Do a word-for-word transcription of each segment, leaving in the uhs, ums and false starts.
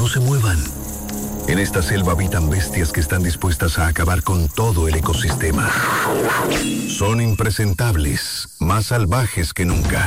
no se muevan. En esta selva habitan bestias que están dispuestas a acabar con todo el ecosistema. Son impresentables, más salvajes que nunca.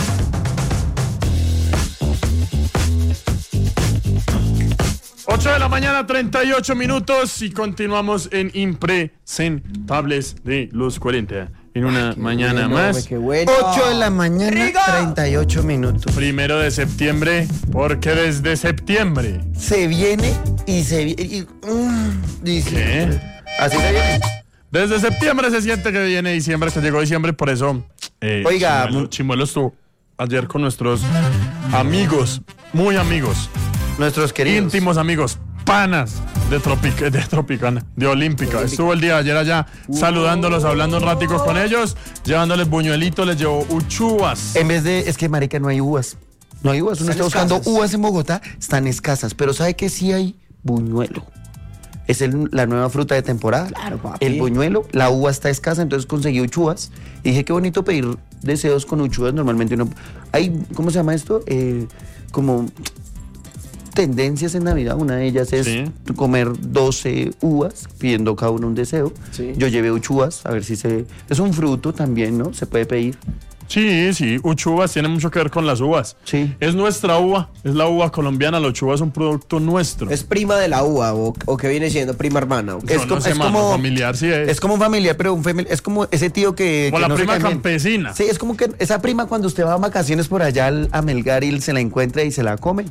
ocho de la mañana, treinta y ocho minutos y continuamos en Impresentables de los cuarenta. En una Ay, mañana bueno, más. Qué bueno. ocho de la mañana, ¡Rigo! treinta y ocho minutos. Primero de septiembre, porque desde septiembre se viene y se viene. Y, um, ¿Qué? Así se viene. Desde septiembre se siente que viene diciembre, que llegó diciembre, por eso. Eh, Oiga, Chimuelo, Chimuelo estuvo ayer con nuestros amigos, muy amigos. Nuestros queridos. Íntimos amigos, panas de, Tropic, de Tropicana, de Olímpica. Olímpica. Estuvo el día de ayer allá uh, saludándolos, hablando un ratico con ellos, llevándoles buñuelitos, les llevó uchuvas. En vez de, es que marica, no hay uvas. No hay uvas, uno está buscando escasas. Uvas en Bogotá, están escasas, pero ¿sabe que sí hay? Buñuelo. Es el, la nueva fruta de temporada. Claro, papi. El buñuelo, la uva está escasa, entonces conseguí uchuvas. Y dije, qué bonito pedir deseos con uchuvas. Normalmente uno... Hay, ¿cómo se llama esto? Eh, como... tendencias en Navidad, una de ellas es sí. comer doce uvas, pidiendo cada uno un deseo. Sí. Yo llevé uchuvas, a ver si se... Es un fruto también, ¿no? Se puede pedir. Sí, sí, uchuvas tiene mucho que ver con las uvas. Sí. Es nuestra uva, es la uva colombiana, la uchuva es un producto nuestro. ¿Es prima de la uva o, o que viene siendo prima hermana? Okay. Es, no, no sé, es mano, como familiar, sí es. Es como familiar, pero un famili- es como ese tío que... Como que la no prima campesina. Sí, es como que esa prima cuando usted va a vacaciones por allá al, a Melgar y se la encuentra y se la come.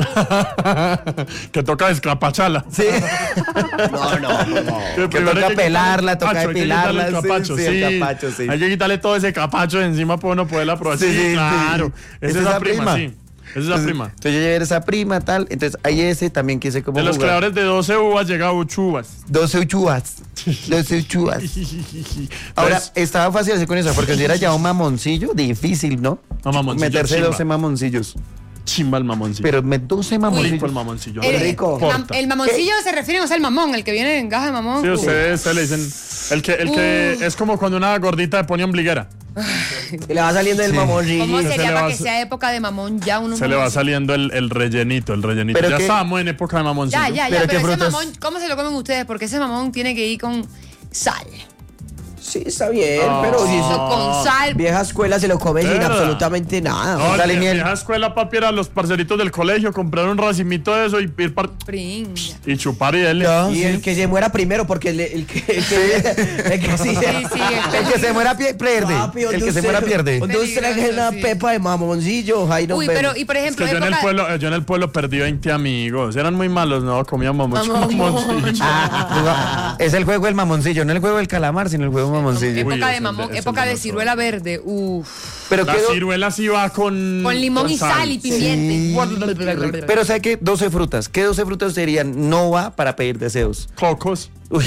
Que toca descapacharla. Sí. No, no, no, no. Que, que toca pelarla, toca depilarla. El capacho, sí, sí, sí. El capacho, sí. Hay que quitarle todo ese capacho de encima para uno poderla probar. Sí, sí, claro. Sí. Es, es esa, esa prima, prima, sí. Es esa entonces, prima. Entonces yo llevé esa prima, tal. Entonces hay ese también que sé cómo de los jugar. creadores de doce uvas llega a uchuvas. doce uchuvas. doce uchuvas. Ahora, estaba fácil hacer con eso, porque si era ya un mamoncillo, difícil, ¿no? No, mamoncillo. Meterse chimba. doce mamoncillos. Chimba el mamoncillo. Pero me doce mamoncillos. Rico el mamoncillo. El, rico. Mam, el mamoncillo ¿Qué? Se refiere o sea, el mamón, el que viene en gaja de mamón. Sí, ustedes se le dicen. El que, el que es como cuando una gordita le pone ombliguera. Y le va saliendo el sí. mamoncillo. ¿Cómo sería se para va, que sea época de mamón ya uno? Se le va saliendo el, el rellenito, el rellenito. Pero ya que, estábamos en época de mamoncillo. Ya, ya, ya. Pero, pero ese frutas? mamón, ¿cómo se lo comen ustedes? Porque ese mamón tiene que ir con sal. Sí, está bien, oh. pero si eso con sal. Vieja escuela se lo come sin absolutamente nada. No, la vieja escuela, papi, era los parceritos del colegio, comprar un racimito de eso y ir par... y chupar y darle. No, y sí. el que se muera primero, porque el, el que, el que, el que, sí, sí, sí, el que se muera pierde. Papi, el que usted, se muera pierde. Cuando usted trae una sí. pepa de mamoncillo, ahí nos Uy, vemos. pero y por ejemplo, es que yo, en el pueblo, yo en el pueblo perdí veinte amigos. Eran muy malos, no, comían mamón, mamoncillo. Ah, es el juego del mamoncillo, no el juego del calamar, sino el juego del mamoncillo. Época de mamón, de, época de ciruela todo. Verde. Uf. Pero la quedó... ciruela sí va con con limón con y sal, sal y pimienta. Sí. Pero ¿sabe qué? doce frutas. ¿Qué doce frutas serían? No va para pedir deseos. Cocos. Uy,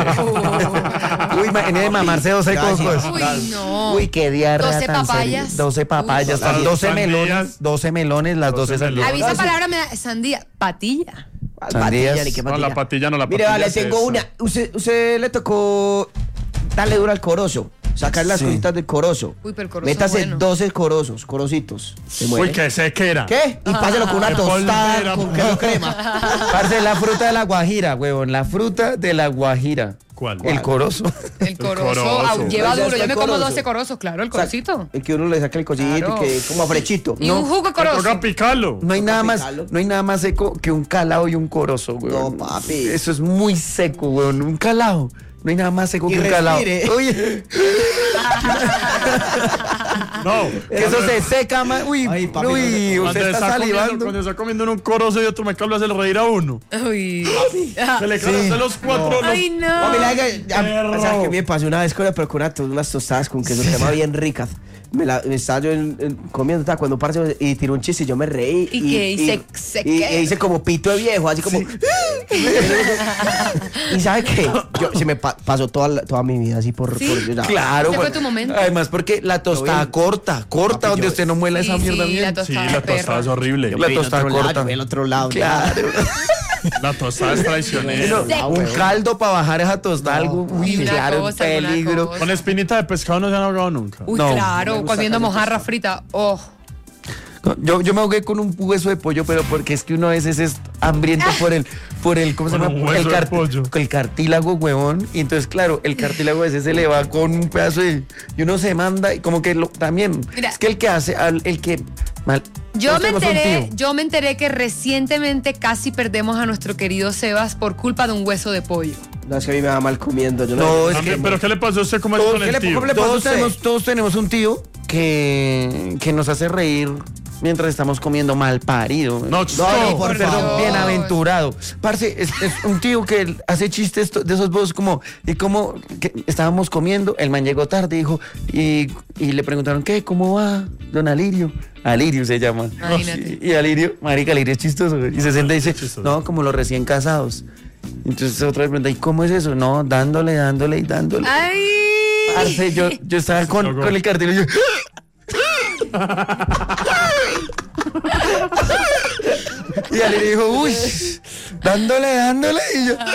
Uy imagínate de mamarse doce cocos. Uy, no. Uy, qué diarrea. doce papayas. Serio. doce papayas. Uy, doce melones. doce melones, las doce sandías. A mí esa palabra me da sandía. Patilla. Sandías. Patilla, no, la patilla no, la patilla. Mire, vale, tengo una. Usted, usted le tocó darle duro al corozo. Sacar las sí. cositas del corozo. Uy, pero el corozo métase bueno. doce corozos, corocitos. Uy, que sé que era. ¿Qué? Y páselo con una ah, tostada con queso crema. Parce, la fruta de la guajira, huevón. La fruta de la guajira. ¿Cuál? El corozo. El corozo, el corozo. Lleva pues duro. Yo me corozo. como doce corozos, claro, el corocito. El que uno le saca el cosito claro. y que como a frechito. Y no, un jugo corozo. Toca picarlo. No hay toca nada más, picarlo. no hay nada más seco que un calado y un corozo, huevón. No, papi. Eso es muy seco, huevón. Un calado. No hay nada más seco y que un respire. calado. Oye. No. Que eso se seca más. Uy, Ay, papi, uy, no, usted está salivando. Cuando está comiendo en un corozo y otro me cabla hace reír a uno. Uy. Se le caen sí. los cuatro. No. Los... Ay, no. Papi, la o sea, que me pasó una vez con pero con una, unas tostadas con queso crema bien ricas. Me, la, me estaba yo en, en, comiendo tal, cuando parce y tiró un chiste y yo me reí. ¿Y, y qué? ¿Y, se, se y, qué? y hice como pito de viejo, así como. Sí. ¿Y sabe qué? Yo, se me pa, pasó toda, toda mi vida así por. ¿Sí? por no. Claro. Ese fue tu momento. Además, porque la tostada corta, corta, papi, donde yo, usted no muela sí, esa mierda sí, bien. La tostada, sí, la tostada es horrible. La tostada corta. Lado, el otro lado. Claro. La tostada es traicionera. No, un caldo para bajar esa tostada, no, algo. Uy, claro, cosa, peligro. Con espinita de pescado no se han ahogado nunca. Uy, no, claro, comiendo mojarra frita. Oh. No, yo, yo me ahogué con un hueso de pollo, pero porque es que uno a veces es hambriento por el, por el, ¿cómo se Por llama? un hueso El, de car- pollo. el cartílago, huevón. Y entonces, claro, el cartílago a veces se le va con un pedazo de, y uno se manda y como que lo, también. Mira. Es que el que hace, al- el que mal. Yo todos me tenemos un enteré, tío. yo me enteré que recientemente casi perdemos a nuestro querido Sebas por culpa de un hueso de pollo. No, es que a mí me va mal comiendo. Yo No, no, es A mí, que- ¿Pero qué le pasó a usted? ¿Cómo es Todos- con ¿qué el le- tío? cómo le pasó a Todos usted? tenemos, todos tenemos un tío que, que nos hace reír mientras estamos comiendo mal parido. No, no, no, por por perdón, Dios. bienaventurado. Parce, es, es un tío que hace chistes to- de esos voz como, y como que estábamos comiendo, el man llegó tarde, dijo, y, y le preguntaron, ¿qué? ¿Cómo va, don Alirio? Alirio se llama. Imagínate. Y, y Alirio, marica, Alirio es chistoso. Y se sienta y dice, chistoso. no, como los recién casados. Entonces otra vez pregunta, ¿y cómo es eso? No, dándole, dándole y dándole. ¡Ay! Parce, yo, yo estaba con, Loco. con el cartel y yo... Y Ali le dijo, uy, dándole, dándole. Y yo...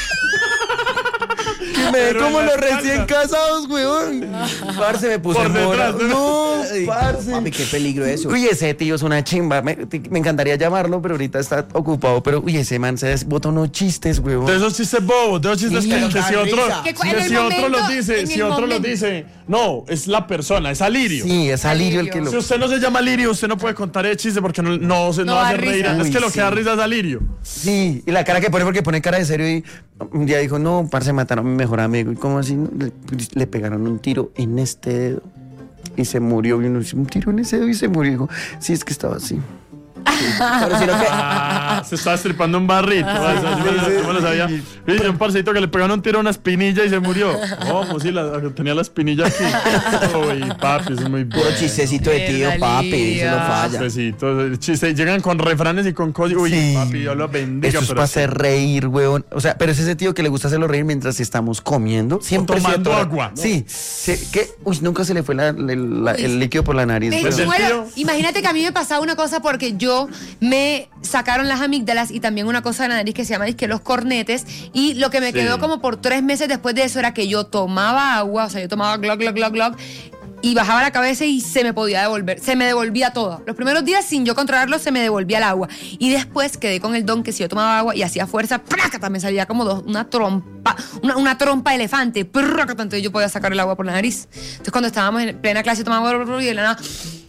Que me ve Pero como en la los recién espalda. casados, weón. Parce, me puse Por detrás, morado. ¿no? No, parce. Papi, qué peligro eso. Uy, ese tío es una chimba. Me, me encantaría llamarlo, pero ahorita está ocupado. Pero, uy, ese man se bota unos chistes, weón. De esos chistes bobos, de esos chistes Sí, que, que da si otro, risa. Que cu- que en el si otro momento, lo dice, en si el otro lo momento. dice, no, es la persona, es Alirio. Sí, es Alirio el que lo... Si usted no se llama Alirio, usted no puede contar el chiste porque no, no, se- no No da hace reír. risa. Es que Uy, lo que da sí. risa es Alirio. Sí, y la cara que pone porque pone cara de serio y un día dijo, no, parce, mataron a mi mejor amigo. ¿Y cómo así? Le, le pegaron un tiro en este dedo y se murió. Y uno dice, un tiro en ese dedo y se murió. Y dijo, sí, es que estaba así. Pero si no que- Ah, se estaba estripando un barrito. Yo me lo- yo me lo sabía. Y un parcito que le pegaron un tiro a una espinilla y se murió. ¿Cómo? Sí, la- tenía la espinilla aquí. Uy, papi, eso es muy Puro bueno. chistecito de tío, papi. Eso no falla. Chistecitos, el chiste. Llegan con refranes y con cosas. Uy, Sí. papi, Dios lo bendiga. Eso es pero para sí. hacer reír, weón. O sea, pero es ese tío que le gusta hacerlo reír mientras estamos comiendo. Siempre tomando siento- agua. Sí. sí, que, uy, nunca se le fue la- la- la- Uy. el líquido por la nariz. Me weón. ¿Del muero. tío? Imagínate que a mí me pasaba una cosa porque yo me sacaron las amígdalas y también una cosa de la nariz que se llama disque los cornetes, y lo que me Sí. quedó como por tres meses después de eso era que yo tomaba agua, o sea, yo tomaba glog, glog, glog, glog, y bajaba la cabeza y se me podía devolver, se me devolvía todo. Los primeros días sin yo controlarlo se me devolvía el agua, y después quedé con el don que si yo tomaba agua y hacía fuerza, ¡prácata! Me salía como dos, una trompa, una, una trompa de elefante, ¡prácata! Entonces yo podía sacar el agua por la nariz. Entonces cuando estábamos en plena clase tomaba agua y de la nada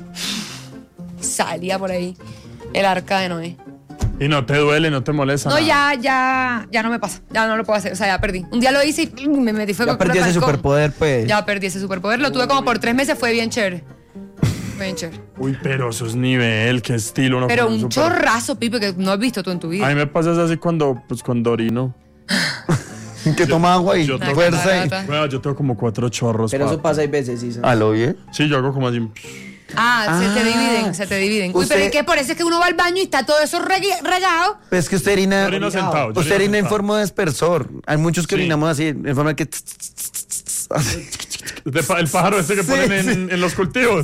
salía por ahí el arca de Noé. Y no te duele, no te molesta. No, nada. ya, ya, ya no me pasa. Ya no lo puedo hacer. O sea, ya perdí. Un día lo hice y me metí fuego. Ya perdí ese superpoder, pues. Ya perdí ese superpoder. Lo tuve como por tres meses. Fue bien chévere. Fue bien chévere. Uy, pero eso es nivel, qué estilo. Uno Pero con un super- chorrazo, Pipe, que no has visto tú en tu A vida. mí me pasa así cuando, pues, cuando orino. Que toma agua y Yo tomo- fuerza y... Catarata. Bueno, yo tengo como cuatro chorros. Pero eso papi. pasa hay veces, sí. ¿sabes? ¿A lo bien? Sí, yo hago como así. Ah, se te Ah. dividen, se te dividen. Uy, Usted- pero es que por eso es que uno va al baño y está todo eso regui- regado. Pues es que usted orina... Yo orino sentado. yo Usted orino orina en sentado. forma de espersor. Hay muchos que Sí. orinamos así, en forma que... De pa- el pájaro ese que Sí, ponen en, sí. en los cultivos.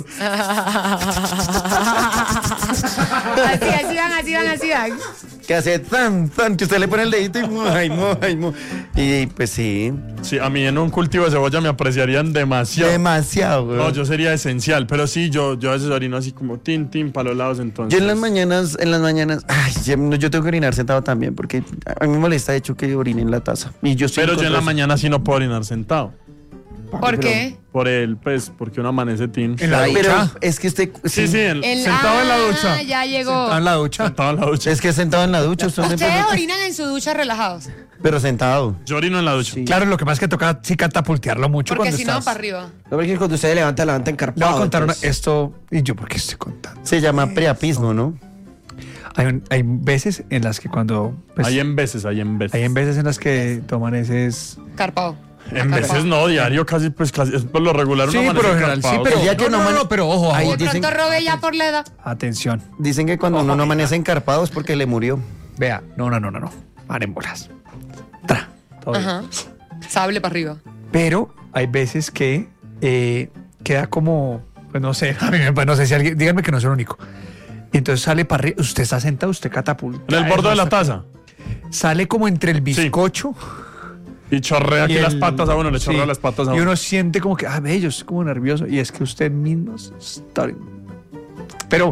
Así, así van, así van, así van. Que hace tan, tan, que usted le pone el dedito y... Ay, mo, ay, mo. Y pues sí, Sí, a mí en un cultivo de cebolla me apreciarían demasiado. demasiado, güey. No, yo sería esencial, pero sí, yo, yo a veces orino así como tin, tin, para los lados, entonces. Yo en las mañanas, en las mañanas, ay, yo, no, yo tengo que orinar sentado también, porque a mí me molesta de hecho que orine en la taza. Y yo estoy Pero yo en la contra eso. mañana sí no puedo orinar sentado. ¿Por qué? Por el, pues, porque uno amanece tin. En la Ay, pero ducha. es que usted... Sí, sí, en- El- sentado en la Ah, ducha. ya llegó. Sentado en la ducha. Sentado en la ducha. Es que sentado en la ducha, usted no Ustedes entiende- orinan en su ducha relajados. pero sentado. Yo orino en la ducha. Claro, lo que pasa es que toca sí catapultearlo mucho Porque cuando si no, estás. para arriba. No, porque cuando usted se levanta, levanta Le encarpado. voy a contar una- entonces- esto y yo porque estoy contando. Se llama priapismo, ¿no? Hay, un- hay veces en las que cuando pues, Hay en veces, hay en veces. hay en veces en las que toman ese Carpado. En veces no, diario casi, pues casi, es por lo regular Sí, uno por lo amanece general, sí, encarpado. pero El día que no, no no, man- no, pero ojo, Ahí ojo, De dicen- pronto robe ya por la edad. atención. Dicen que cuando uno no amanece encarpado es porque le murió. Vea, no, no, no, no, no. Paren bolas. Tra, todo bien. Ajá. Sable para arriba. Pero hay veces que eh, queda como, pues no sé, a mí me- pues no sé si alguien, díganme que no soy el único. Y entonces sale para arriba, usted está sentado, usted catapulta. En el borde de la taza. Sale como entre el bizcocho. Y chorrea aquí y las el- patas a uno, le sí, chorrea las patas a Y uno. uno siente como que, ah, bello, es como nervioso. Y es que usted mismo se está... Pero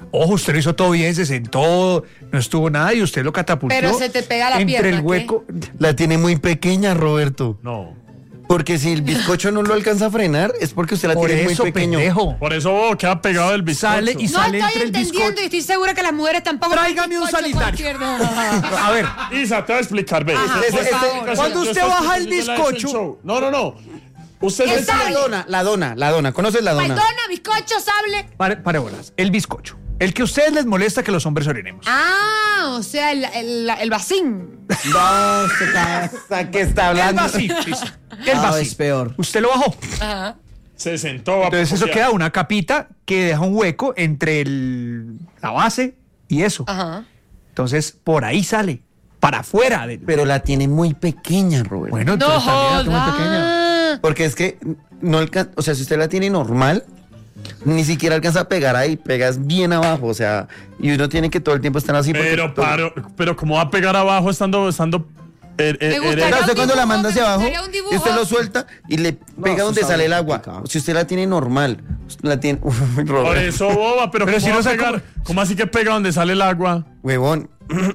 Ojo, usted lo hizo todo bien, se sentó, no estuvo nada y usted lo catapultó. Pero se te pega la entre pierna, el ¿qué? hueco. La tiene muy pequeña, Roberto. No. Porque si el bizcocho no lo alcanza a frenar, es porque usted la Por tiene eso, muy pequeño. pendejo. Por eso oh, queda pegado el bizcocho. Sale y No sale estoy entre el entendiendo bizcocho. y estoy segura que las mujeres tampoco. Tráigame un bizcocho sanitario. cualquier- A ver, Isa, te voy a explicar, ve. Ajá, Este- por este- favor. este- Cuando yo usted estoy baja el explicando la- bizcocho- show. No, no, no. Usted ¿Qué me sabe? La dona, la dona, la dona. ¿Conoces la dona? Madonna, bizcocho, sable. pare, pare bolas. El bizcocho. El que a ustedes les molesta que los hombres orinemos. Ah, o sea, el, el, el vacín. No, usted está, ¿qué está El hablando? vacío. listo. El Ah, vacío. es peor. Usted lo bajó. Ajá. se sentó. a Entonces eso poposear. queda una capita que deja un hueco entre el- la base y eso. Ajá. Entonces por ahí sale. Para afuera. del- Pero la tiene muy pequeña, Roberto. Bueno, No entonces también la tengo muy pequeña. joda. Porque es que no alcanza, o sea, si usted la tiene normal, ni siquiera alcanza a pegar ahí, pegas bien abajo, o sea, y uno tiene que todo el tiempo estar así. porque Pero, todo- paro, pero ¿cómo va a pegar abajo estando... estando er- er- Me gustaría er- Claro, usted un cuando la dibujo, manda me hacia abajo, gustaría un dibujo. y usted lo suelta y le pega eso donde está sale el muy agua. complicado. Si usted la tiene normal, usted la tiene. Uy, Por Roberto, eso, boba, pero, Pero ¿cómo si va no a sabe pegar? ¿Cómo así que pega donde sale el agua? huevón.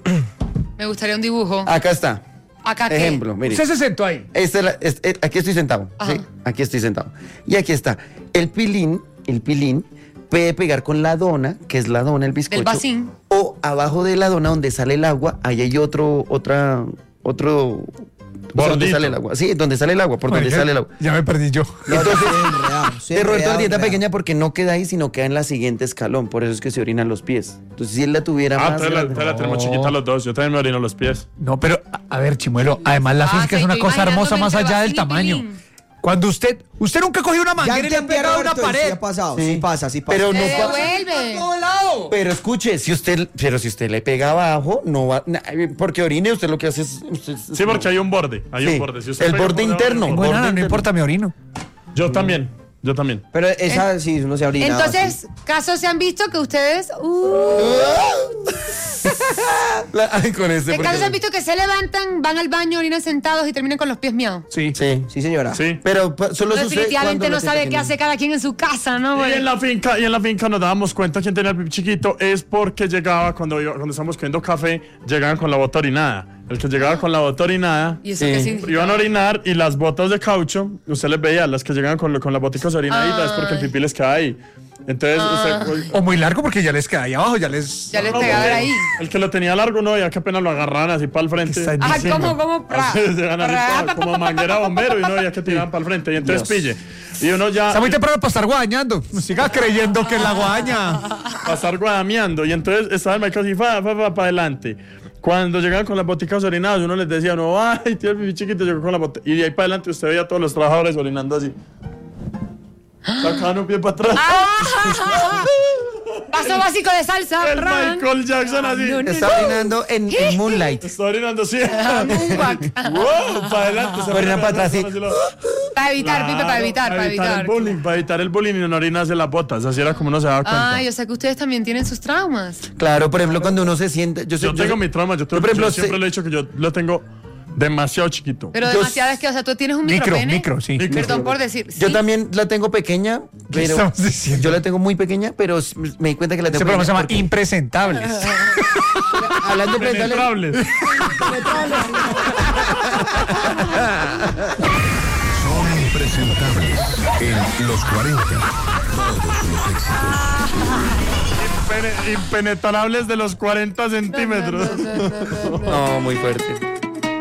Me gustaría un dibujo. Acá está. Acá qué. Ejemplo, mire. Usted se sentó ahí. Esta es la- es- es- aquí estoy sentado. Ajá. ¿sí? Aquí estoy sentado. Y aquí está. El pilín, el pilín puede pegar con la dona, que es la dona, el bizcocho. vacín. O abajo de la dona, donde sale el agua, ahí hay otro, otra, otro. O sea, donde Bordito. sale el agua. Sí, donde sale el agua, por donde Bueno, sale el agua. Ya me perdí yo. Entonces, Enredado, sí, de Roberto enredado, la tienda enredado. pequeña porque no queda ahí, sino queda en la siguiente escalón. Por eso es que se orinan los pies. Entonces, si él la tuviera Ah, más. entonces la, grande- entonces la tenemos No. chiquita los dos. Yo también me orino los pies. No, pero a, a ver, Chimuelo, además la Ah, física es sí, una estoy cosa hermosa imaginándome más entre allá del vacín y tamaño. pilín. Cuando usted, usted nunca cogió una Ya manguera y le ha entendí a pegado a una Roberto, sí pared. ha pasado. Sí. Sí pasa, sí pasa. Pero no Se pa- devuelve. Pero escuche, si usted, pero si usted le pega abajo, no va, na- porque orine, usted lo que hace es, usted- Sí, porque hay un borde. Hay Sí, un borde. Si usted el pega borde por debajo- interno. Bueno, borde no, no interno. importa, me orino. Yo también. Yo también. Pero esa sí, uno se orina. Entonces, casos se han visto que ustedes. Uh, La- ay, con este, ¿Qué porque- casos se han visto que se levantan, van al baño, orinan sentados y terminan con los pies miados? Sí. Sí, Sí, señora. Sí. pero pa- solo sucede Definitivamente cuando no la sabe tiene qué hace cada quien en su casa, ¿no? Y Porque- en la finca, y en la finca nos dábamos cuenta quién tenía el pipí chiquito es porque llegaba cuando iba, cuando estábamos comiendo café, llegaban con la bota orinada. El que llegaba con la bota orinada, ¿Y eso Sí. qué significa? iban a orinar y las botas de caucho, usted les veía, las que llegaban con, con las boticas orinaditas, es porque el pipí les queda ahí. Entonces, usted, O muy largo porque ya les queda ahí abajo, ya les... Ya les no, pegaba porque ahí. El que lo tenía largo, no, ya que apenas lo agarraran así para el frente. ¿Qué está Ajá, diciendo? ¿cómo, cómo? Pra, Así, llegan así pra, como- pa, como pa, pa, manguera pa, pa, bombero y pa, no, ya que tiraban para el frente. Y entonces pille. Y uno ya Está muy temprano para estar guadañando. Siga creyendo que es la guadaña. para estar guadameando. Y entonces estaba el Michael así, fa, fa, fa, para adelante. Cuando llegaban con las boticas orinadas, uno les decía, no, ay, tío, el pipí chiquito llegó con la botella. Y de ahí para adelante usted veía a todos los trabajadores orinando así. Sacaban un pie para atrás. Ah, paso básico de salsa. El ran. Michael Jackson así. No, no, Está orinando en, en Moonlight. Está orinando así. Moonwalk. Wow, para adelante. se Orina para atrás, sí. así lo- Para evitar, Pipe, para evitar, para evitar. el bullying, para evitar el bullying y no orinarse las botas. Así era como uno se daba cuenta. Ah, yo sé que ustedes también tienen sus traumas. Claro, por ejemplo, cuando uno se siente. Yo, sé- Yo tengo sé- mi trauma, yo, tengo, por ejemplo, yo siempre sé- le he dicho que yo lo tengo demasiado chiquito. Pero Yo- demasiado es que, o sea, tú tienes un Micro, micropene. micro, sí. Micro. Perdón por decir. Yo sí. también la tengo pequeña, ¿Qué pero estamos diciendo? yo la tengo muy pequeña, pero s- me di cuenta que la tengo Ese programa se llama pequeña Impresentables. porque- hablando de presentables, Penetrables. Son impresentables en los cuarenta. Todos los éxitos. Impene- impenetrables de los cuarenta centímetros. no, muy fuerte.